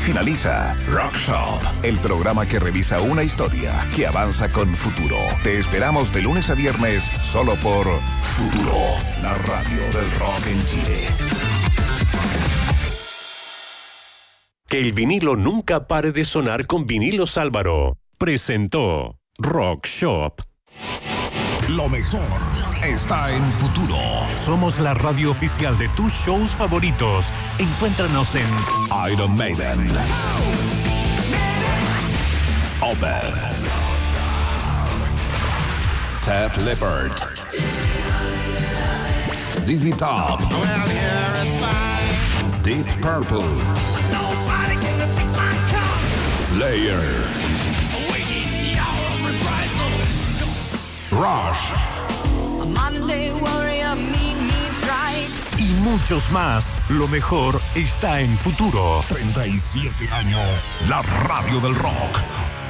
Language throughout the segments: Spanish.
Finaliza Rock Shop, el programa que revisa una historia que avanza con futuro. Te esperamos de lunes a viernes solo por Futuro, la radio del rock en Chile. Que el vinilo nunca pare de sonar con Vinilos Álvaro. Presentó Rock Shop. Lo mejor está en Futuro. Somos la radio oficial de tus shows favoritos. Encuéntranos en Iron Maiden, Opeth, Def Leppard, ZZ Top, Deep Purple, Slayer, Rush y muchos más. Lo mejor está en Futuro. 37 años, la radio del rock.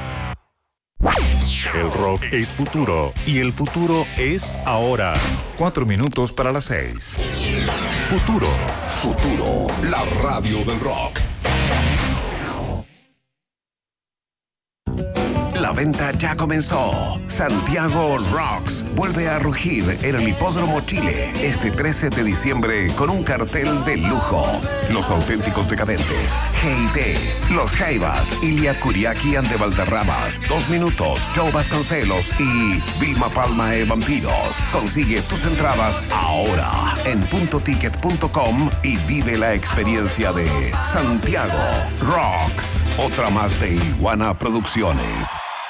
El rock es futuro y el futuro es ahora. 4 minutos para las 6. Futuro. Futuro, la radio del rock. La venta ya comenzó. Santiago Rocks vuelve a rugir en el Hipódromo Chile este 13 de diciembre con un cartel de lujo. Los Auténticos Decadentes, G.I.T., Los Jaivas, Ilia Kuriaki and the Valderramas, 2 Minutos, Joe Vasconcelos y Vilma Palma e Vampiros. Consigue tus entradas ahora en puntoticket.com y vive la experiencia de Santiago Rocks. Otra más de Iguana Producciones.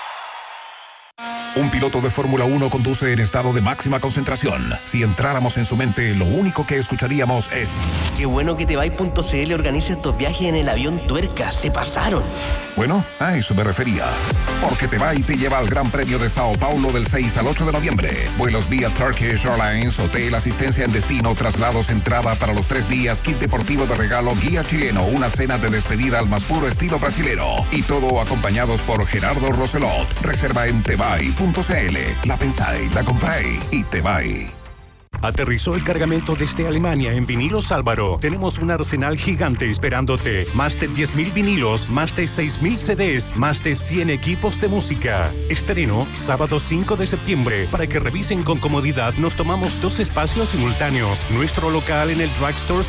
Un piloto de Fórmula 1 conduce en estado de máxima concentración. Si entráramos en su mente, lo único que escucharíamos es... Qué bueno que Tebay.cl organiza estos viajes en el avión Tuerca. Se pasaron. Bueno, a eso me refería. Porque Tebay te lleva al Gran Premio de Sao Paulo del 6 al 8 de noviembre. Vuelos vía Turkish Airlines, hotel, asistencia en destino, traslados, entrada para los 3 días, kit deportivo de regalo, guía chileno, una cena de despedida al más puro estilo brasilero. Y todo acompañados por Gerardo Roselot. Reserva en Tebay.cl. La pensáis, la compráis y Tebay. Aterrizó el cargamento desde Alemania en Vinilos Álvaro. Tenemos un arsenal gigante esperándote. Más de 10.000 vinilos, más de 6.000 CDs, más de 100 equipos de música. Estreno sábado 5 de septiembre. Para que revisen con comodidad, nos tomamos 2 espacios simultáneos. Nuestro local en el Drugstore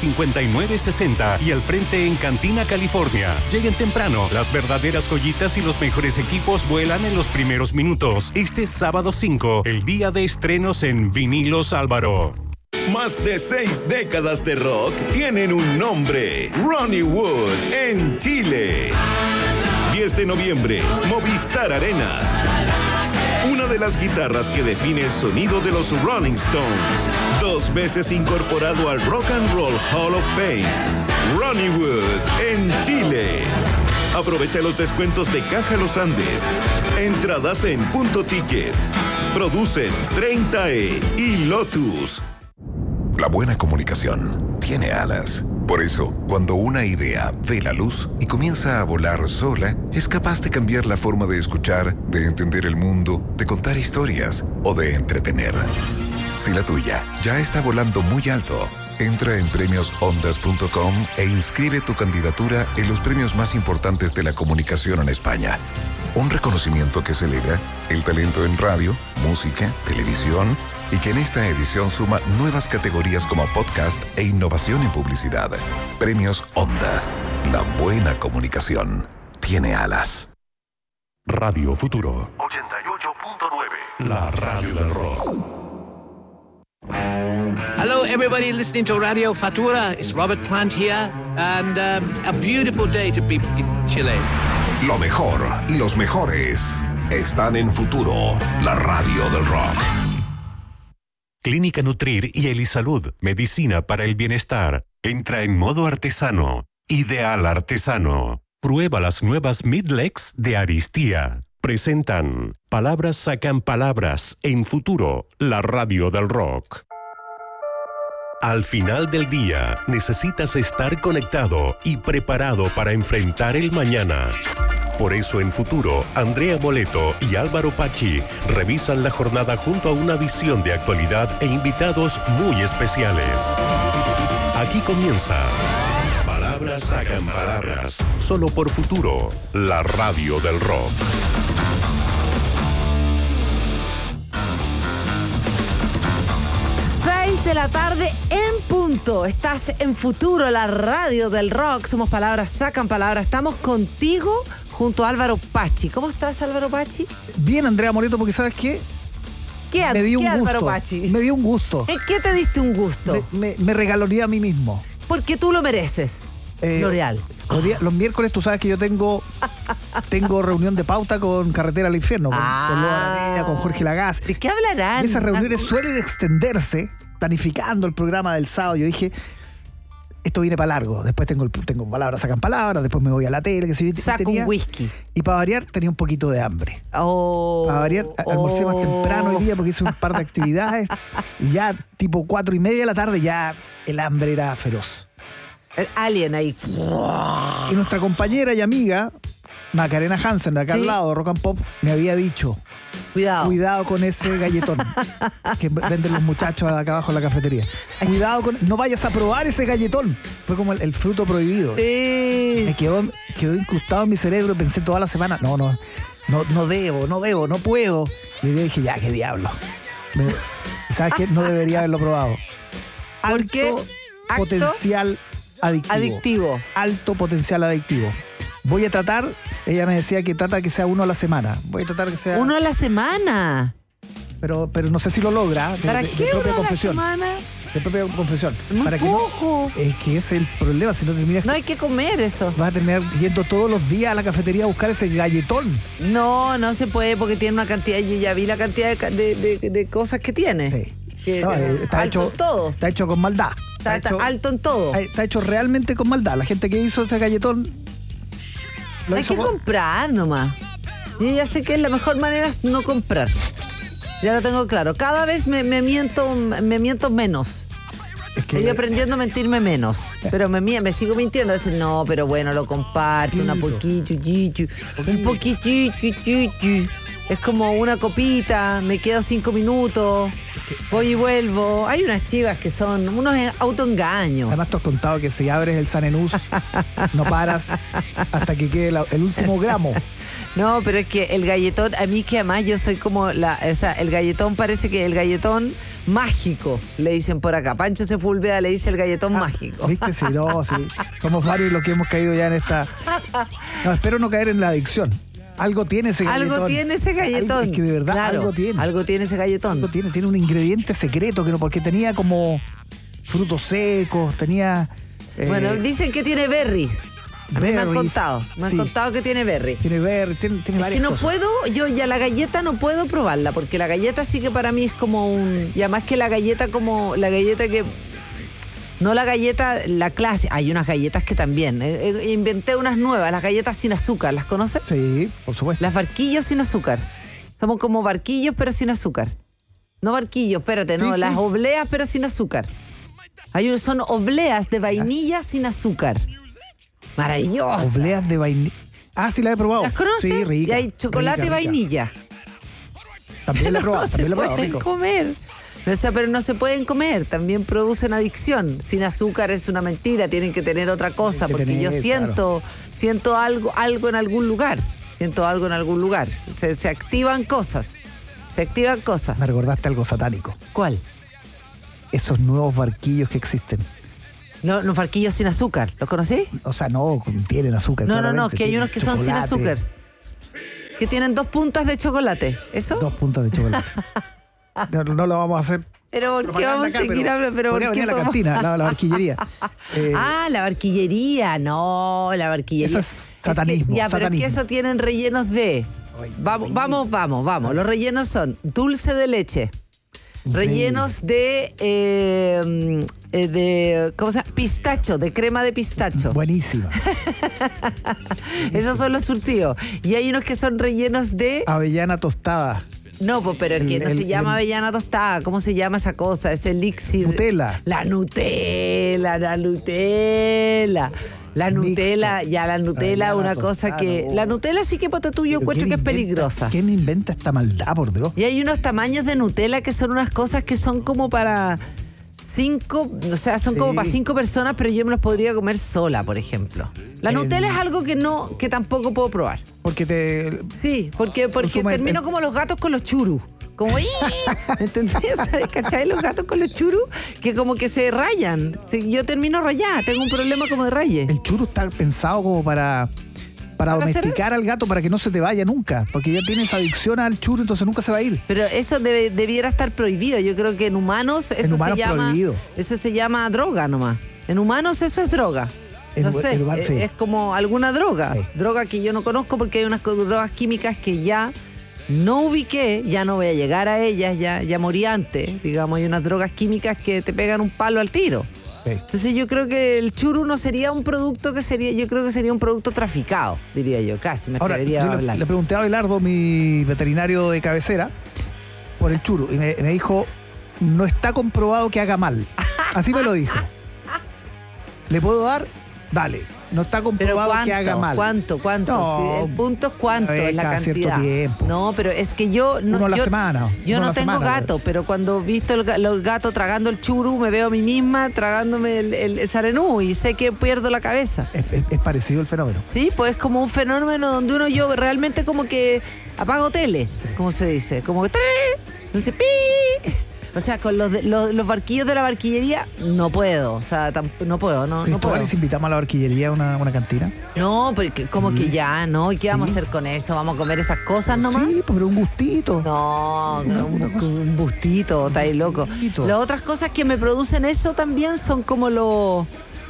5960 y al frente en Cantina, California. Lleguen temprano. Las verdaderas joyitas y los mejores equipos vuelan en los primeros minutos. Este sábado 5, el día de estrenos en Vinilos Álvaro. Más de 6 décadas de rock tienen un nombre: Ronnie Wood en Chile. 10 de noviembre, Movistar Arena. Una de las guitarras que define el sonido de los Rolling Stones. 2 veces incorporado al Rock and Roll Hall of Fame. Ronnie Wood en Chile. Aprovecha los descuentos de Caja Los Andes. Entradas en Punto Ticket. Producen 30E y Lotus. La buena comunicación tiene alas. Por eso, cuando una idea ve la luz y comienza a volar sola, es capaz de cambiar la forma de escuchar, de entender el mundo, de contar historias o de entretener. Si la tuya ya está volando muy alto, entra en premiosondas.com e inscribe tu candidatura en los premios más importantes de la comunicación en España. Un reconocimiento que celebra el talento en radio, música, televisión y que en esta edición suma nuevas categorías como podcast e innovación en publicidad. Premios Ondas. La buena comunicación tiene alas. Radio Futuro 88.9. La radio del rock. Hello, everybody listening to Radio Futura. It's Robert Plant here, and a beautiful day to be in Chile. Lo mejor y los mejores están en Futuro, la radio del rock. Clínica Nutrir y Elisalud, medicina para el bienestar. Entra en modo artesano. Ideal artesano. Prueba las nuevas Midlex de Aristía. Presentan Palabras sacan palabras en Futuro, la radio del rock. Al final del día, necesitas estar conectado y preparado para enfrentar el mañana. Por eso en Futuro, Andrea Boleto y Álvaro Pachi revisan la jornada junto a una visión de actualidad e invitados muy especiales. Aquí comienza Palabras Palabras sacan palabras. Solo por Futuro, la radio del rock. 6 de la tarde en punto. Estás en Futuro, la radio del rock. Somos Palabras sacan palabras. Estamos contigo junto a Álvaro Pachi. ¿Cómo estás, Álvaro Pachi? Bien, Andrea Moreto, porque ¿sabes qué? ¿Qué Álvaro Pachi? Me dio un gusto. ¿En qué te diste un gusto? Me regaloría a mí mismo. Porque tú lo mereces, L'Oreal. Los miércoles tú sabes que yo tengo reunión de pauta con Carretera al Infierno, con Loa Aranea, con Jorge Lagaz. ¿De qué hablarán? Y esas reuniones suelen extenderse, planificando el programa del sábado. Yo dije, esto viene para largo. Después tengo palabras, sacan palabras, después me voy a la tele, que se saco un whisky. Y para variar tenía un poquito de hambre. Para variar, almorcé más temprano hoy día porque hice un par de actividades y ya tipo 4:30 de la tarde ya el hambre era feroz. El alien ahí. Y nuestra compañera y amiga Macarena Hansen, de acá al lado, Rock and Pop, me había dicho: cuidado con ese galletón que venden los muchachos acá abajo en la cafetería. Cuidado no vayas a probar ese galletón. Fue como el fruto prohibido. Sí. Me quedó incrustado en mi cerebro. Pensé toda la semana, no debo, no puedo. Y yo dije, ya, qué diablo. ¿Sabes qué? No debería haberlo probado. ¿Por qué? Potencial adictivo. Alto potencial adictivo. Voy a tratar, ella me decía que trata que sea uno a la semana. Voy a tratar que sea... ¿Uno a la semana? Pero no sé si lo logra. ¿Para qué de propia uno confesión. a la semana? De propia confesión. Muy para poco. Que no, es que ese es el problema. Si no terminas... No hay que comer eso. Vas a terminar yendo todos los días a la cafetería a buscar ese galletón. No se puede porque tiene una cantidad... Yo ya vi la cantidad de cosas que tiene. Sí. Está alto en todos. Está hecho con maldad. Está alto en todo. Está hecho realmente con maldad. La gente que hizo ese galletón... Hay que comprar nomás. Yo ya sé que la mejor manera es no comprar. Ya lo tengo claro. Cada vez me miento menos. Estoy aprendiendo a mentirme menos. Pero me sigo mintiendo. A veces no, pero bueno, lo comparto. Un poquito. Es como una copita, me quedo 5 minutos, voy y vuelvo. Hay unas chivas que son unos autoengaños. Además tú has contado que si abres el Sanenús no paras hasta que quede el último gramo. No, pero es que el galletón, a mí que además yo soy como el galletón parece que el galletón mágico, le dicen por acá. Pancho Sepúlveda le dice el galletón mágico. ¿Viste? Sí, somos varios los que hemos caído ya en esta... No, espero no caer en la adicción. Algo tiene ese galletón. Algo tiene ese galletón. Es que de verdad algo tiene. Algo tiene ese galletón. Tiene un ingrediente secreto que no, porque tenía como frutos secos, tenía... Bueno, dicen que tiene berries. A mí me han contado. Me han contado que tiene berries. Tiene berries, tiene varias que no cosas. puedo, yo ya la galleta no puedo probarla, porque la galleta sí que para mí es como un... Y además que la galleta que... No la galleta, la clásica. Hay unas galletas que también. Inventé unas nuevas, las galletas sin azúcar. ¿Las conoces? Sí, por supuesto. Las barquillos sin azúcar. Somos como barquillos, pero sin azúcar. No barquillos, espérate, no. Las obleas, pero sin azúcar. Son obleas de vainilla sin azúcar. Maravilloso. Obleas de vainilla. Ah, sí, la he probado. ¿Las conoces? Sí, rica. Y hay chocolate y vainilla. También la he probado. No se pueden comer. O sea, pero no se pueden comer, también producen adicción. Sin azúcar es una mentira, tienen que tener otra cosa, porque yo siento algo en algún lugar. Siento algo en algún lugar. Se activan cosas. Me recordaste algo satánico. ¿Cuál? Esos nuevos barquillos que existen. No, los barquillos sin azúcar, ¿los conocí? O sea, no tienen azúcar. No, es que hay unos que son sin azúcar. Que tienen 2 puntas de chocolate. ¿Eso? 2 puntas de chocolate. No lo vamos a hacer. Pero ¿por qué vamos a seguir hablando? Pero podría venir a la cantina, la barquillería. La barquillería. No, la barquillería. Eso es satanismo. Pero es que eso tienen rellenos de... Vamos. Los rellenos son dulce de leche. Rellenos de ¿cómo se llama? Pistacho, de crema de pistacho. Buenísima. Esos son los surtidos. Y hay unos que son rellenos de... avellana tostada. No, pero es que no se llama avellana tostada. ¿Cómo se llama esa cosa? Ese elixir. Nutella. La Nutella. La Nutella, una cosa que... La Nutella sí que pata tuyo encuentro que es peligrosa. ¿Qué me inventa esta maldad, por Dios? Y hay unos tamaños de Nutella que son unas cosas que son como para... 5, o sea, son como para 5 personas, pero yo me los podría comer sola, por ejemplo. La Nutella es algo que tampoco puedo probar. Sí, porque termino como los gatos con los churros. Como, ¿entendés? ¿Cachai? Los gatos con los churros que como que se rayan. Yo termino rayada, tengo un problema como de raye. El churro está pensado como para domesticar al gato, para que no se te vaya nunca, porque ya tienes adicción al churro, entonces nunca se va a ir. Pero eso debiera estar prohibido. Yo creo que en humanos eso se llama droga nomás. En humanos eso es droga. No sé, es como alguna droga. Sí. Droga que yo no conozco porque hay unas drogas químicas que ya no ubiqué, ya no voy a llegar a ellas, ya morí antes. Digamos, hay unas drogas químicas que te pegan un palo al tiro. Sí. Entonces yo creo que el churro no sería un producto yo creo que sería un producto traficado, diría yo, casi me atrevería a hablar. Le pregunté a Abelardo, mi veterinario de cabecera, por el churro, y me dijo, no está comprobado que haga mal. Así me lo dijo. ¿Le puedo dar? Dale. No está comprobado que haga mal. ¿Cuánto? No, sí, el punto es cuánto es la cantidad. Cierto tiempo. No, pero es que yo no. La semana. Yo no tengo gato, pero cuando he visto los gatos tragando el churro, me veo a mí misma tragándome el sarenú y sé que pierdo la cabeza. Es parecido el fenómeno. Sí, pues es como un fenómeno donde yo realmente como que apago tele, como se dice. Como que dice pi. O sea, con los barquillos de la barquillería no puedo. O sea, no puedo. No puedo. ¿Les invitamos a la barquillería a una cantina? No, porque como que ya, ¿no? ¿Y qué vamos a hacer con eso? ¿Vamos a comer esas cosas nomás? Sí, pero un gustito. No, un gustito, está ahí loco. Las otras cosas que me producen eso también son como los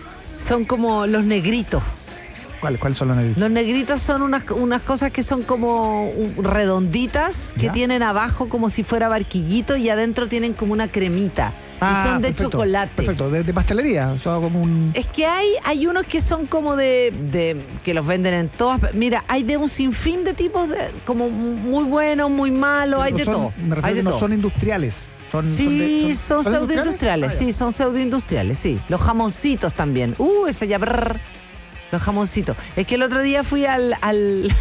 negritos. ¿Cuáles son los negritos? Los negritos son unas cosas que son como redonditas, que tienen abajo como si fuera barquillito y adentro tienen como una cremita. Y son de chocolate. Perfecto, de pastelería. Son como un... Es que hay unos que son como de que los venden en todas. Mira, hay de un sinfín de tipos, como muy buenos, muy malos, hay de todo. Me refiero que no son industriales. Son pseudoindustriales. Sí, son pseudoindustriales, sí. Los jamoncitos también. Ese ya... Los jamoncitos. Es que el otro día fui al ¿A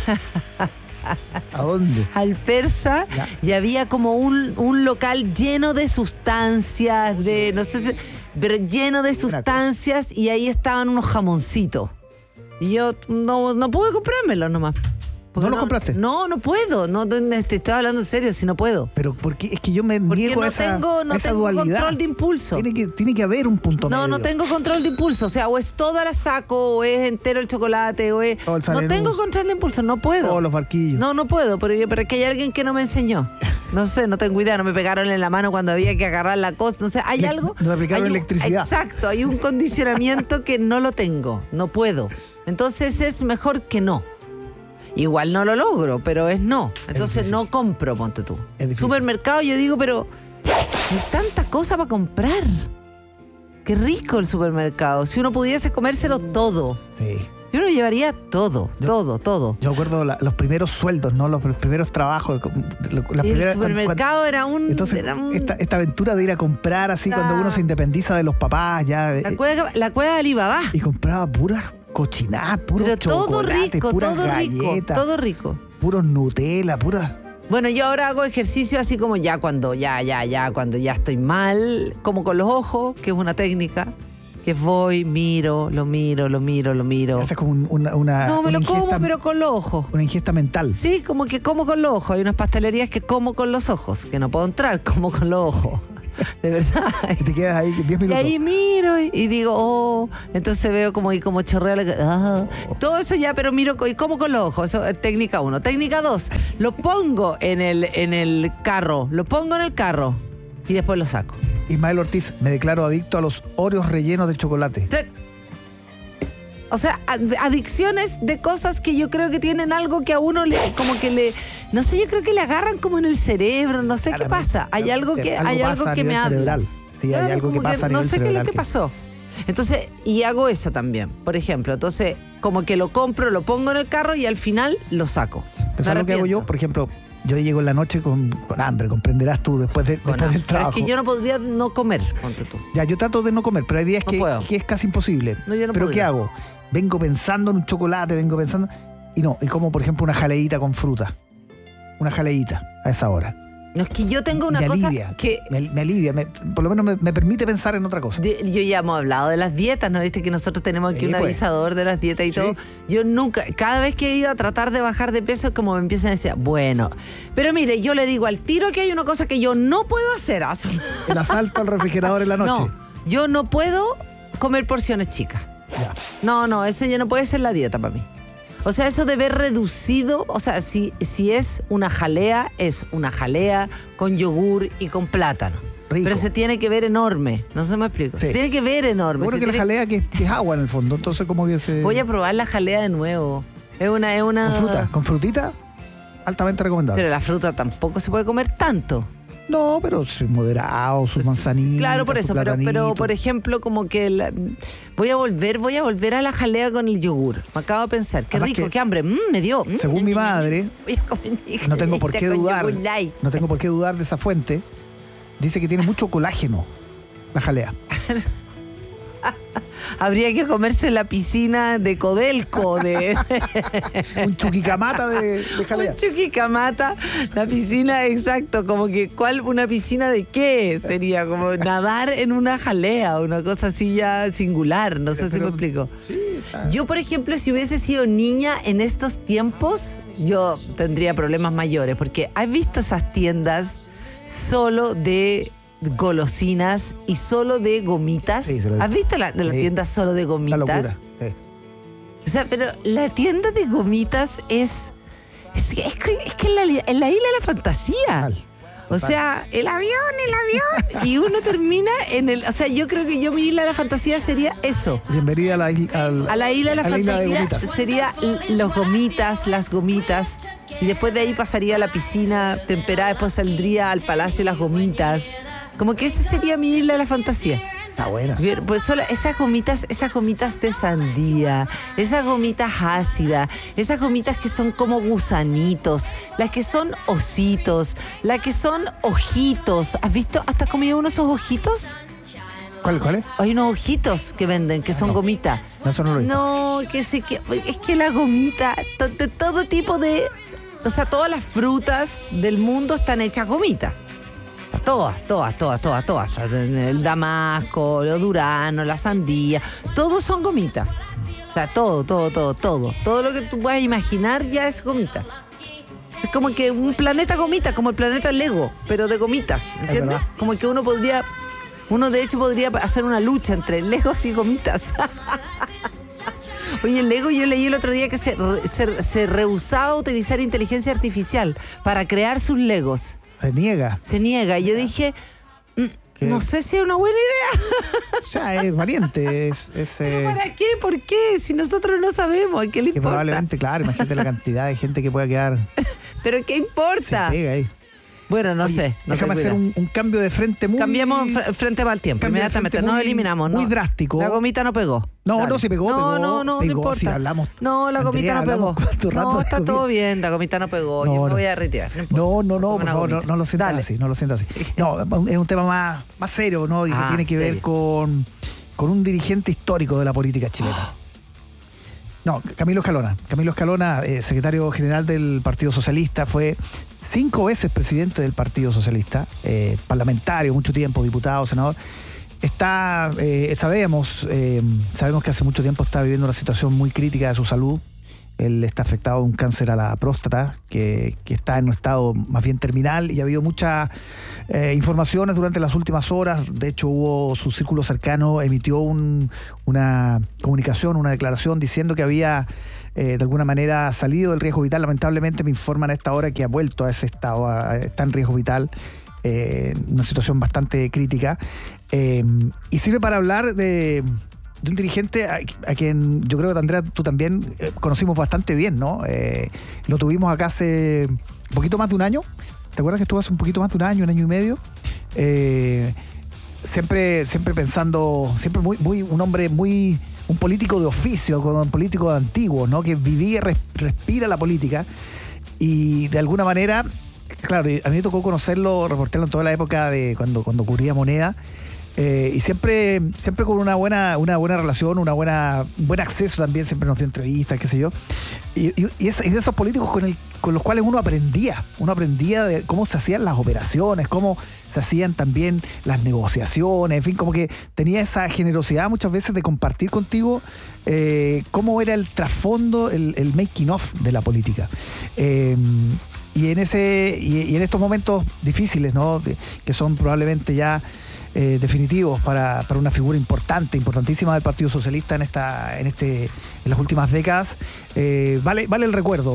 dónde? Al Persa, y había como un local lleno de sustancias, pero lleno de sustancias, y ahí estaban unos jamoncitos. Y yo no pude comprármelos nomás. ¿No los compraste? No puedo. No, te estoy hablando en serio, si no puedo. Pero porque es que yo me niego a esa dualidad. No tengo control de impulso. Tiene que haber un punto medio. No tengo control de impulso. O sea, o es toda la saco, o es entero el chocolate, o es... No tengo control de impulso, no puedo. Todos los barquillos. No puedo, pero es que hay alguien que no me enseñó. No sé, no tengo idea. No me pegaron en la mano cuando había que agarrar la cosa. No sé, hay algo... Nos aplicaron electricidad. Exacto, hay un condicionamiento que no lo tengo. No puedo. Entonces es mejor que no. Igual no lo logro, pero es no. Entonces no compro, ponte tú. Supermercado, yo digo, pero hay tanta cosa para comprar. Qué rico el supermercado. Si uno pudiese comérselo todo. Sí. Yo lo llevaría todo. Yo recuerdo los primeros sueldos, ¿no? Los primeros trabajos. El supermercado era un... Entonces, esta aventura de ir a comprar así cuando uno se independiza de los papás, ya... La cueva de Alibaba. Y compraba puras cochinadas, puro chocolate, puras galletas. Todo rico. Puros Nutella, puras... Bueno, yo ahora hago ejercicio así como cuando ya estoy mal, como con los ojos, que es una técnica. Que voy, lo miro. Haces como una no, me lo ingesta, como, pero con los ojos. Una ingesta mental. Sí, como que como con los ojos. Hay unas pastelerías que como con los ojos, que no puedo entrar, como con los ojos. De verdad. Y te quedas ahí 10 minutos. Y ahí miro y digo, entonces veo como chorrea. Todo eso ya, pero miro y como con los ojos. Eso es técnica 1. Técnica 2, lo pongo en el carro. Y después lo saco. Ismael Ortiz, me declaro adicto a los Oreos rellenos de chocolate. O sea, adicciones de cosas que yo creo que tienen algo que a uno no sé, yo creo que le agarran como en el cerebro, no sé qué pasa. Hay algo que me habla. Sí, hay algo que pasa a nivel cerebral. No sé qué es lo que pasó. Entonces, y hago eso también, por ejemplo. Entonces, como que lo compro, lo pongo en el carro y al final lo saco. ¿Eso es lo que hago yo? Por ejemplo, yo llego en la noche con hambre, comprenderás tú, después del trabajo. Pero es que yo no podría no comer, ponte tú. Ya, yo trato de no comer, pero hay días que es casi imposible. No, yo no pero podría. ¿Qué hago? Vengo pensando en un chocolate, y como por ejemplo una jaleíta con fruta. Una jaleíta a esa hora. No, es que yo tengo una cosa que... Me alivia, por lo menos me permite pensar en otra cosa. Yo ya hemos hablado de las dietas, ¿no? Viste que nosotros tenemos aquí un avisador de las dietas y todo. Yo nunca, cada vez que he ido a tratar de bajar de peso, como me empiezan a decir, bueno, pero mire, yo le digo al tiro que hay una cosa que yo no puedo hacer. El asalto al refrigerador en la noche. No, yo no puedo comer porciones chicas. Ya. No, eso ya no puede ser la dieta para mí. O sea, eso de ver reducido, o sea, si es una jalea, es una jalea con yogur y con plátano. Rico. Pero se tiene que ver enorme, no se me explico. Sí. Se tiene que ver enorme. Bueno, que la jalea que es agua en el fondo, entonces como que se... Voy a probar la jalea de nuevo. Es una... ¿Con fruta? ¿Con frutita? Altamente recomendable. Pero la fruta tampoco se puede comer tanto. No, pero moderado, sus manzanitas. Claro, por eso, pero por ejemplo, como que voy a volver a la jalea con el yogur. Me acabo de pensar, qué además rico, qué hambre, me dio. Según mi madre, no tengo por qué dudar de esa fuente. Dice que tiene mucho colágeno la jalea. Habría que comerse la piscina de Codelco. Un chuquicamata de jalea. Un chuquicamata, la piscina, exacto. Como que, ¿una piscina de qué? Sería como nadar en una jalea, una cosa así ya singular. No sé si me explico. Sí, yo, por ejemplo, si hubiese sido niña en estos tiempos, yo tendría problemas mayores. Porque ¿has visto esas tiendas solo de golosinas y solo de gomitas? Sí, ¿has visto la tienda solo de gomitas? La locura, sí. O sea, pero la tienda de gomitas es que en la isla de la fantasía. Total. O sea, el avión, y uno termina en el... O sea, yo creo que mi isla de la fantasía sería eso. Bienvenida a la isla de la fantasía sería las gomitas, y después de ahí pasaría a la piscina temperada, después saldría al palacio de las gomitas. Como que esa sería mi isla de la fantasía. Está buena. Pues solo esas gomitas de sandía, esas gomitas ácidas, esas gomitas que son como gusanitos, las que son ositos, las que son ojitos. ¿Has visto? ¿Hasta comido uno de esos ojitos? ¿Cuál es? Hay unos ojitos que venden, que son gomitas. No, eso no lo he visto. No, es que la gomita, de todo tipo de... O sea, todas las frutas del mundo están hechas gomitas. Todas. El damasco, los duranos, la sandía, todos son gomitas. O sea, todo. Todo lo que tú puedas imaginar ya es gomita. Es como que un planeta gomita, como el planeta Lego, pero de gomitas, ¿entiendes? Como que uno de hecho podría hacer una lucha entre Legos y gomitas. Oye, el Lego, yo leí el otro día que se rehusaba a utilizar inteligencia artificial para crear sus Legos. Se niega. Y yo dije, no sé si es una buena idea. O sea, es valiente. ¿Pero para qué? ¿Por qué? Si nosotros no sabemos, ¿a qué le importa? Probablemente, claro, imagínate la cantidad de gente que pueda quedar. ¿Pero qué importa? Se pega ahí. Bueno, no sé. Déjame hacer un cambio de frente muy... Cambiamos frente para el tiempo, inmediatamente. Nos eliminamos. Muy drástico. La gomita no pegó. No, sí pegó. No importa. Si hablamos, no, la gomita no pegó. No, está todo bien, la gomita no pegó. Yo me voy a retirar. No, por favor, no lo sientas así. No, es un tema más serio, ¿no? Y que tiene que ver con un dirigente histórico de la política chilena. No, Camilo Escalona, secretario general del Partido Socialista, fue 5 veces presidente del Partido Socialista, parlamentario, mucho tiempo, diputado, senador. Sabemos que hace mucho tiempo está viviendo una situación muy crítica de su salud. Él está afectado de un cáncer a la próstata que está en un estado más bien terminal, y ha habido muchas informaciones durante las últimas horas. De hecho, su círculo cercano emitió una comunicación, una declaración diciendo que había de alguna manera salido del riesgo vital. Lamentablemente me informan a esta hora que ha vuelto a ese estado, está en riesgo vital, una situación bastante crítica. Y sirve para hablar de un dirigente a quien yo creo que, Andrea, tú también conocimos bastante bien, ¿no? Lo tuvimos acá hace un poquito más de un año. ¿Te acuerdas que estuvo hace un poquito más de un año y medio? Siempre pensando, siempre un político de oficio, un político antiguo, ¿no? Que vivía, respira la política, y de alguna manera, claro, a mí me tocó conocerlo, reportearlo en toda la época de cuando cubría Moneda. Y siempre con una buena relación, un buen acceso también, siempre nos dio entrevistas, qué sé yo. Y de esos políticos con los cuales uno aprendía de cómo se hacían las operaciones, cómo se hacían también las negociaciones, en fin, como que tenía esa generosidad muchas veces de compartir contigo cómo era el trasfondo, el making of de la política. Y en estos momentos difíciles, ¿no? Que son probablemente ya definitivos para una figura importantísima del Partido Socialista en las últimas décadas, vale el recuerdo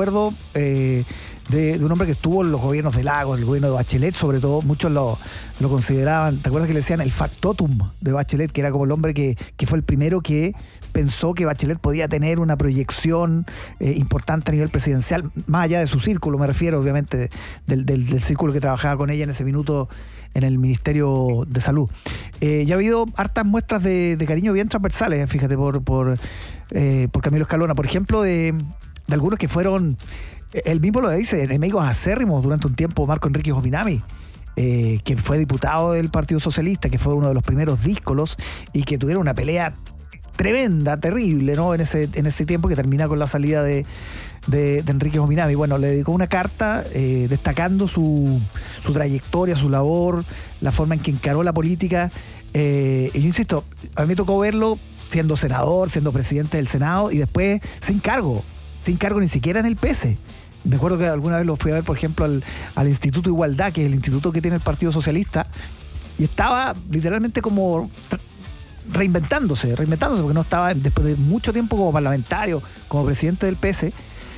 de un hombre que estuvo en los gobiernos de Lagos, el gobierno de Bachelet, sobre todo. Muchos lo consideraban, ¿te acuerdas que le decían el factotum de Bachelet? Que era como el hombre que fue el primero que pensó que Bachelet podía tener una proyección importante a nivel presidencial, más allá de su círculo, me refiero obviamente del círculo que trabajaba con ella en ese minuto en el Ministerio de Salud. Ya ha habido hartas muestras de cariño bien transversales, fíjate, por Camilo Escalona, por ejemplo, de algunos que fueron, él mismo lo dice, enemigos acérrimos durante un tiempo. Marco Enrique Jominami, que fue diputado del Partido Socialista, que fue uno de los primeros díscolos y que tuvieron una pelea tremenda, terrible, ¿no? En ese tiempo, que termina con la salida de Enrique Jominami. Bueno, le dedicó una carta destacando su trayectoria, su labor, la forma en que encaró la política. Y yo insisto, a mí me tocó verlo siendo senador, siendo presidente del Senado, y después sin cargo ni siquiera en el PS. Me acuerdo que alguna vez lo fui a ver, por ejemplo, al Instituto Igualdad, que es el instituto que tiene el Partido Socialista, y estaba literalmente como reinventándose, porque no estaba, después de mucho tiempo como parlamentario, como presidente del PS,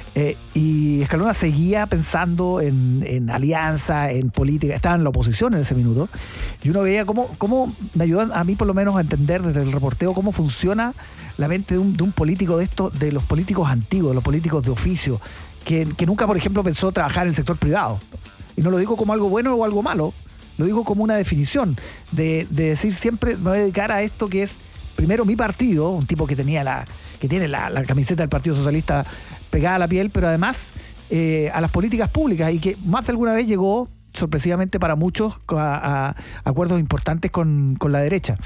y Escalona seguía pensando en alianza, en política. Estaba en la oposición en ese minuto, y uno veía cómo me ayudó a mí por lo menos a entender desde el reporteo cómo funciona la mente de un político de los políticos antiguos, de los políticos de oficio, que nunca, por ejemplo, pensó trabajar en el sector privado. Y no lo digo como algo bueno o algo malo, lo digo como una definición de decir siempre me voy a dedicar a esto que es, primero, mi partido, un tipo que tiene la camiseta del Partido Socialista pegada a la piel, pero además a las políticas públicas, y que más de alguna vez llegó, sorpresivamente para muchos, a acuerdos importantes con la derecha.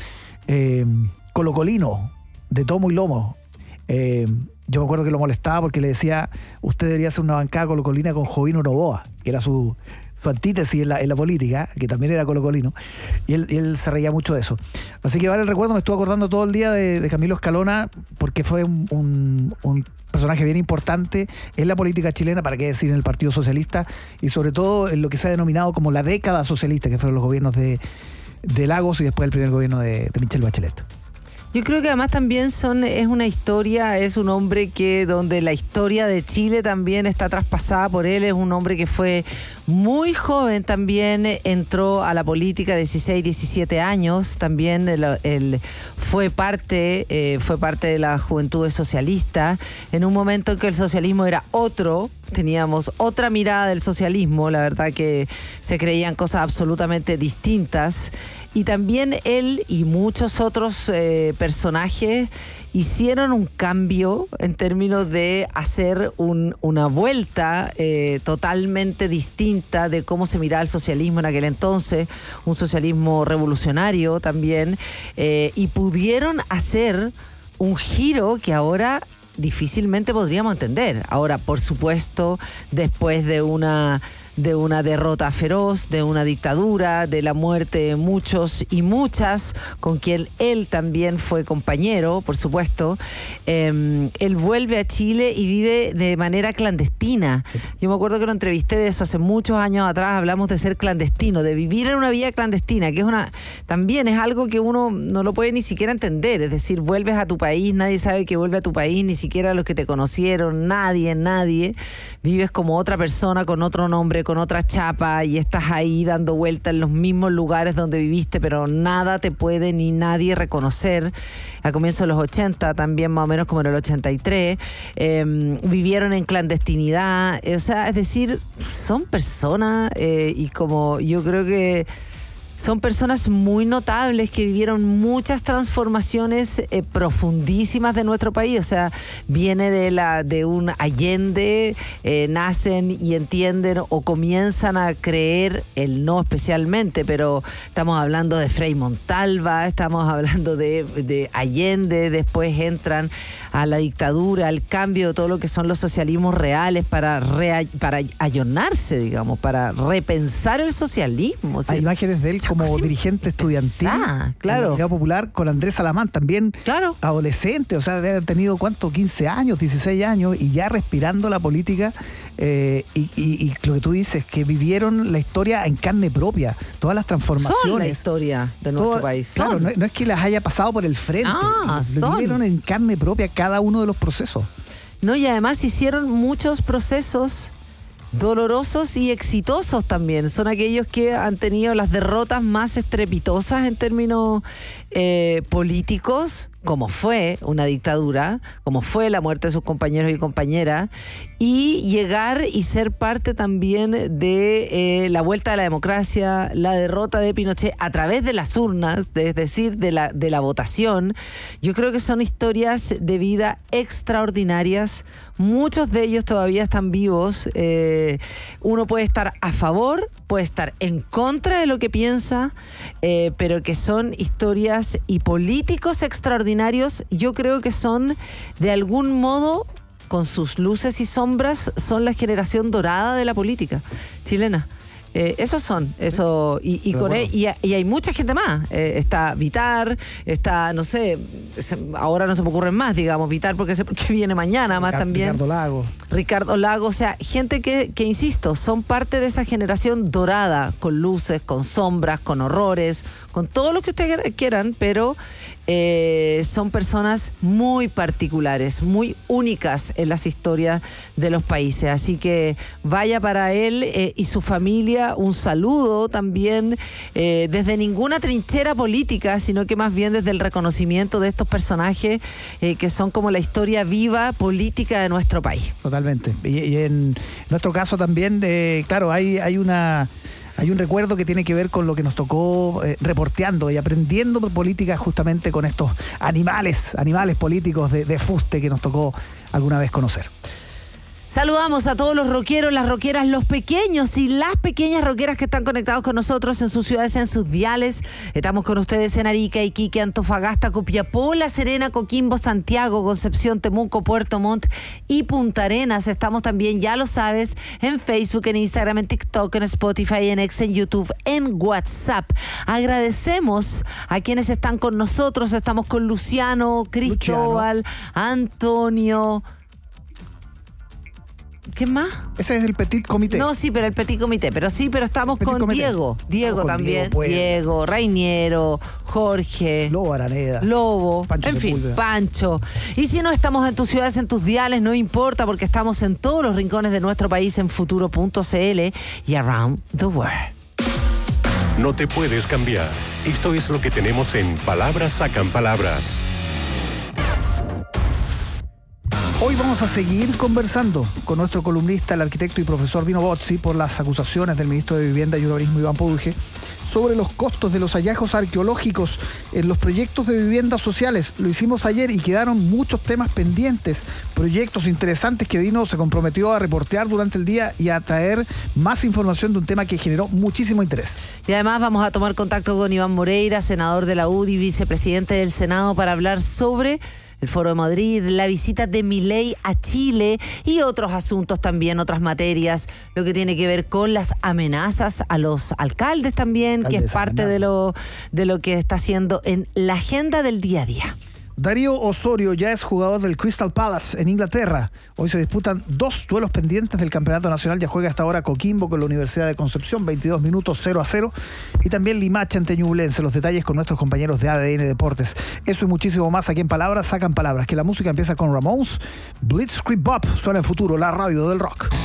Colocolino, de tomo y lomo. Yo me acuerdo que lo molestaba porque le decía, usted debería hacer una bancada colocolina con Jovino Novoa, que era su antítesis en la política, que también era colocolino, y él se reía mucho de eso. Así que vale el recuerdo, me estuve acordando todo el día de Camilo Escalona, porque fue un personaje bien importante en la política chilena, para qué decir en el Partido Socialista, y sobre todo en lo que se ha denominado como la década socialista, que fueron los gobiernos de Lagos y después el primer gobierno de Michelle Bachelet. Yo creo que además también es una historia, es un hombre donde la historia de Chile también está traspasada por él. Es un hombre que fue muy joven también, entró a la política 16, 17 años, también él fue parte de la Juventudes Socialistas, en un momento en que el socialismo era otro. Teníamos otra mirada del socialismo, la verdad que se creían cosas absolutamente distintas, y también él y muchos otros personajes hicieron un cambio en términos de hacer una vuelta totalmente distinta de cómo se miraba el socialismo en aquel entonces, un socialismo revolucionario también, y pudieron hacer un giro que ahora difícilmente podríamos entender. Ahora, por supuesto, después de una derrota feroz, de una dictadura, de la muerte de muchos y muchas, con quien él también fue compañero, por supuesto, él vuelve a Chile y vive de manera clandestina. Yo me acuerdo que lo entrevisté de eso hace muchos años atrás. Hablamos de ser clandestino, de vivir en una vida clandestina, que también es algo que uno no lo puede ni siquiera entender. Es decir, vuelves a tu país, nadie sabe que vuelve a tu país, ni siquiera los que te conocieron, nadie. Vives como otra persona, con otro nombre, con otra chapa, y estás ahí dando vuelta en los mismos lugares donde viviste, pero nada te puede ni nadie reconocer. A comienzos de los 80, también más o menos como en el 83, vivieron en clandestinidad. O sea, es decir, son personas, y como yo creo que Son personas muy notables que vivieron muchas transformaciones profundísimas de nuestro país. O sea, viene de un Allende, nacen y entienden o comienzan a creer, él no especialmente, pero estamos hablando de Frei Montalva, estamos hablando de Allende, después entran a la dictadura, al cambio de todo lo que son los socialismos reales para ayornarse, digamos, para repensar el socialismo. Hay imágenes de él como dirigente estudiantil, claro, en la Unidad Popular, con Andrés Salamán, también adolescente, o sea, de haber tenido, ¿cuánto? 15 años, 16 años, y ya respirando la política, y lo que tú dices, que vivieron la historia en carne propia, todas las transformaciones. Son la historia de nuestro país. Claro, no es que las haya pasado por el frente, lo vivieron en carne propia cada uno de los procesos. No, y además hicieron muchos procesos dolorosos y exitosos también. Son aquellos que han tenido las derrotas más estrepitosas en términos políticos, como fue una dictadura, como fue la muerte de sus compañeros y compañeras, y llegar y ser parte también de la vuelta a la democracia, la derrota de Pinochet a través de las urnas, es decir, de la votación. Yo creo que son historias de vida extraordinarias. Muchos de ellos todavía están vivos. Uno puede estar a favor, puede estar en contra de lo que piensa, pero que son historias y políticos extraordinarios. Yo creo que son, de algún modo, con sus luces y sombras, son la generación dorada de la política chilena. Esos son, eso, y hay mucha gente más. Está Vitar, está, no sé, ahora no se me ocurren más, digamos, Vitar porque viene mañana más también. Ricardo Lago, o sea, gente que insisto, son parte de esa generación dorada, con luces, con sombras, con horrores, con todo lo que ustedes quieran, pero son personas muy particulares, muy únicas en las historias de los países. Así que vaya para él y su familia un saludo también, desde ninguna trinchera política, sino que más bien desde el reconocimiento de estos personajes que son como la historia viva política de nuestro país. Totalmente. Y en nuestro caso también, claro, hay un recuerdo que tiene que ver con lo que nos tocó reporteando y aprendiendo política justamente con estos animales políticos de fuste que nos tocó alguna vez conocer. Saludamos a todos los rockeros, las rockeras, los pequeños y las pequeñas rockeras que están conectados con nosotros en sus ciudades, en sus diales. Estamos con ustedes en Arica, Iquique, Antofagasta, Copiapó, La Serena, Coquimbo, Santiago, Concepción, Temuco, Puerto Montt y Punta Arenas. Estamos también, ya lo sabes, en Facebook, en Instagram, en TikTok, en Spotify, en X, en YouTube, en WhatsApp. Agradecemos a quienes están con nosotros. Estamos con Luciano, Cristóbal, Antonio. ¿Qué más? Ese es el Petit Comité. No, sí, pero el Petit Comité. Pero estamos con Comité. Diego también. Diego, Rainiero, Jorge. Lobo Araneda. Lobo. Pancho, en fin, Sepúlveda. Pancho. Y si no estamos en tus ciudades, en tus diales, no importa, porque estamos en todos los rincones de nuestro país en futuro.cl y around the world. No te puedes cambiar. Esto es lo que tenemos en Palabras Sacan Palabras. Hoy vamos a seguir conversando con nuestro columnista, el arquitecto y profesor Dino Bozzi, por las acusaciones del ministro de Vivienda y Urbanismo, Iván Poduje, sobre los costos de los hallazgos arqueológicos en los proyectos de viviendas sociales. Lo hicimos ayer y quedaron muchos temas pendientes, proyectos interesantes que Dino se comprometió a reportear durante el día y a traer más información de un tema que generó muchísimo interés. Y además vamos a tomar contacto con Iván Moreira, senador de la UDI, vicepresidente del Senado, para hablar sobre el Foro de Madrid, la visita de Milei a Chile y otros asuntos también, otras materias, lo que tiene que ver con las amenazas a los alcaldes también, que es parte de lo que está haciendo en la agenda del día a día. Darío Osorio ya es jugador del Crystal Palace en Inglaterra. Hoy se disputan 2 duelos pendientes del Campeonato Nacional. Ya juega hasta ahora Coquimbo con la Universidad de Concepción, 22 minutos 0-0. Y también Limache ante Ñublense. Los detalles con nuestros compañeros de ADN Deportes. Eso y muchísimo más aquí en Palabras Sacan Palabras. Que la música empieza con Ramones. Blitzkrieg Bop suena en Futuro, la radio del rock.